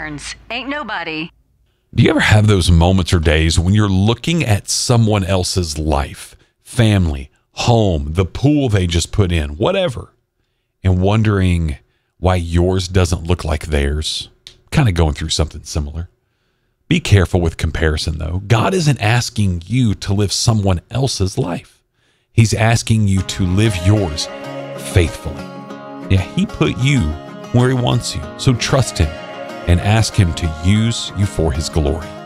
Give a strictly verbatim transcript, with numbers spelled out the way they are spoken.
Burns. Ain't nobody. Do you ever have those moments or days when you're looking at someone else's life, family, home, the pool they just put in, whatever, and wondering why yours doesn't look like theirs? Kind of going through something similar. Be careful with comparison, though. God isn't asking you to live someone else's life. He's asking you to live yours faithfully. Yeah, he put you where he wants you, so trust him and ask him to use you for his glory.